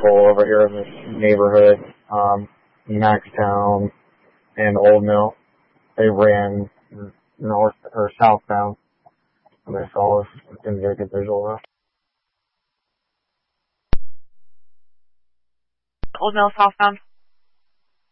vehicle over here in this neighborhood, Maxtown and Old Mill. They ran north or southbound. And I saw us. Didn't get a good visual though. Old Mill southbound.